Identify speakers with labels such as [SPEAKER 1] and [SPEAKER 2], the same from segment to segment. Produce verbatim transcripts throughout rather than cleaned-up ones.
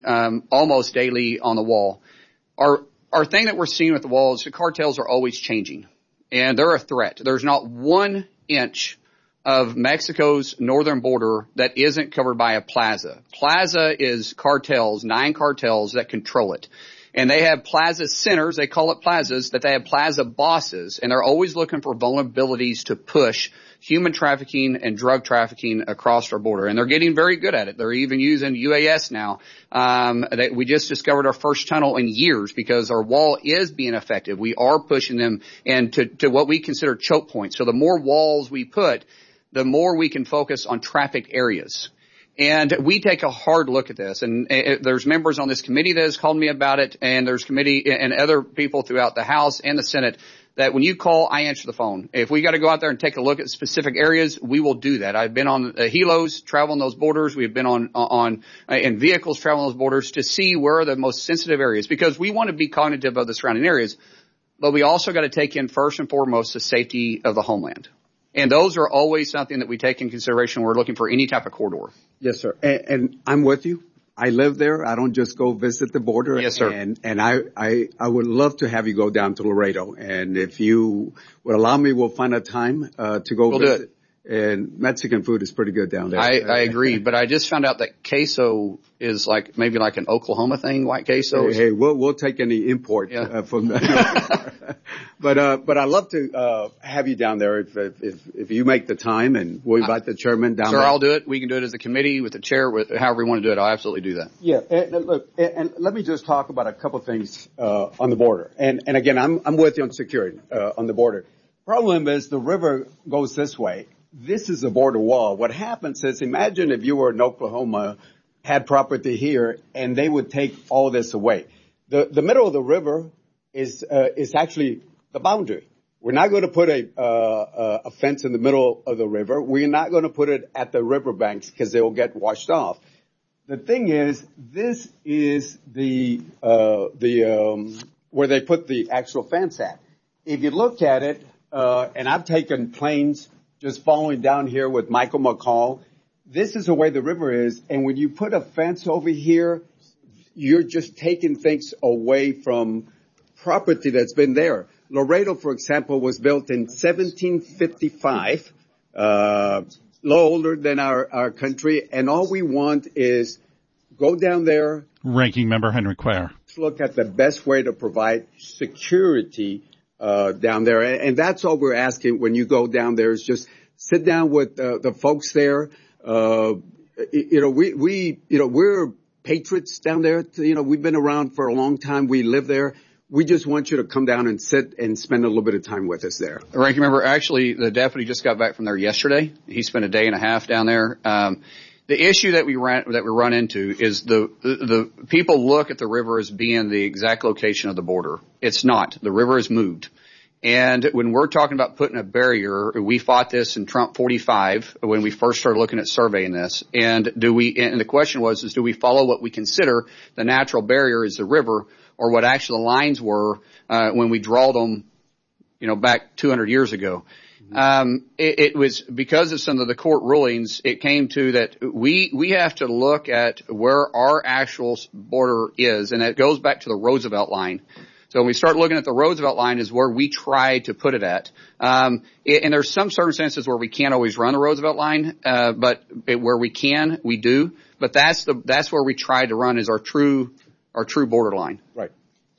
[SPEAKER 1] um, almost daily on the wall. Our, our thing that we're seeing with the wall is the cartels are always changing, and they're a threat. There's not one inch of Mexico's northern border that isn't covered by a plaza. Plaza is cartels, nine cartels that control it. And they have plaza centers, they call it plazas, that they have plaza bosses, and they're always looking for vulnerabilities to push human trafficking and drug trafficking across our border. And they're getting very good at it. They're even using U A S now. Um, they, we just discovered our first tunnel in years because our wall is being effective. We are pushing them into to what we consider choke points. So the more walls we put, the more we can focus on trafficked areas. And we take a hard look at this, and uh, there's members on this committee that has called me about it, and there's committee and other people throughout the House and the Senate that when you call, I answer the phone. If we got to go out there and take a look at specific areas, we will do that. I've been on uh, helos, traveling those borders. We've been on, on, uh, in vehicles traveling those borders to see where are the most sensitive areas, because we want to be cognitive of the surrounding areas, but we also got to take in first and foremost the safety of the homeland. And those are always something that we take in consideration when we're looking for any type of corridor.
[SPEAKER 2] Yes, sir. And, and I'm with you. I live there. I don't just go visit the border.
[SPEAKER 1] Yes, sir.
[SPEAKER 2] And, and I, I, I would love to have you go down to Laredo. And if you would allow me, we'll find a time, uh, to go
[SPEAKER 1] we'll
[SPEAKER 2] visit.
[SPEAKER 1] Do it.
[SPEAKER 2] And Mexican food is pretty good down there.
[SPEAKER 1] I, I agree, but I just found out that queso is like maybe like an Oklahoma thing, white queso.
[SPEAKER 2] Hey, hey, we'll we'll take any import yeah. uh, from that. but uh, but I'd love to uh, have you down there if if if, if you make the time, and we'll invite the chairman down
[SPEAKER 1] sir,
[SPEAKER 2] there.
[SPEAKER 1] Sir, I'll do it. We can do it as a committee with the chair, with however you want to do it. I'll absolutely do that.
[SPEAKER 2] Yeah, and, and look, and, and let me just talk about a couple of things uh, on the border. And and again, I'm I'm with you on security uh, on the border. Problem is the river goes this way. This is a border wall. What happens is, imagine if you were in Oklahoma, had property here, and they would take all this away. The the middle of the river is uh, is actually the boundary. We're not going to put a uh, a fence in the middle of the river. We're not going to put it at the riverbanks because they will get washed off. The thing is, this is the uh, the um, where they put the actual fence at. If you look at it, uh, and I've taken planes just following down here with Michael McCall, this is the way the river is. And when you put a fence over here, you're just taking things away from property that's been there. Laredo, for example, was built in seventeen fifty-five, uh, a little older than our, our country. And all we want is go down there.
[SPEAKER 3] Ranking Member Henry Cuellar.
[SPEAKER 2] Look at the best way to provide security Uh, down there. And that's all we're asking when you go down there, is just sit down with uh, the folks there. Uh, you know, we, we, you know, we're patriots down there. You know, we've been around for a long time. We live there. We just want you to come down and sit and spend a little bit of time with us there.
[SPEAKER 1] Ranking Member, actually, the deputy just got back from there yesterday. He spent a day and a half down there. Um, The issue that we ran, that we run into is the, the, the people look at the river as being the exact location of the border. It's not. The river has moved. And when we're talking about putting a barrier, we fought this in Trump forty-five when we first started looking at surveying this. And do we, and the question was, is do we follow what we consider the natural barrier is the river, or what actually the lines were, uh, when we draw them, you know, back two hundred years ago? Um, it, it was because of some of the court rulings, it came to that we, we have to look at where our actual border is, and it goes back to the Roosevelt line. So when we start looking at the Roosevelt line is where we try to put it at. Um, it, and there's some circumstances where we can't always run the Roosevelt line, uh, but it, where we can, we do. But that's the, that's where we try to run is our true, our true border line.
[SPEAKER 2] Right.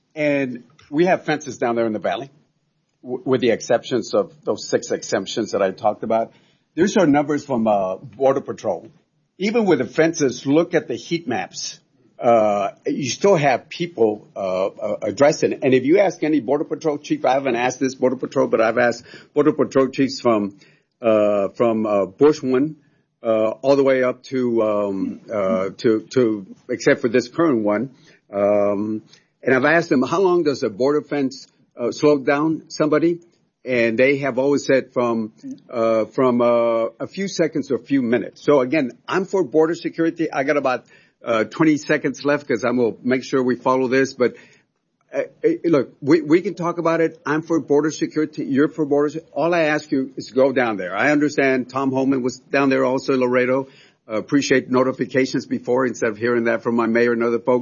[SPEAKER 2] And we have fences down there in the valley, with the exceptions of those six exemptions that I talked about. These are numbers from uh, Border Patrol. Even with the fences, look at the heat maps. Uh, you still have people uh, uh, addressing it. And if you ask any Border Patrol chief, I haven't asked this Border Patrol, but I've asked Border Patrol chiefs from uh, from uh, Bush one uh, all the way up to um, uh, to to except for this current one. Um, and I've asked them, how long does a border fence Uh, slow down somebody? And they have always said from, uh, from, uh, a few seconds to a few minutes. So again, I'm for border security. I got about, uh, twenty seconds left because I'm going to make sure we follow this. But, uh, look, we, we can talk about it. I'm for border security. You're for border. All I ask you is go down there. I understand Tom Homan was down there also, Laredo. uh, appreciate notifications before instead of hearing that from my mayor and other folks.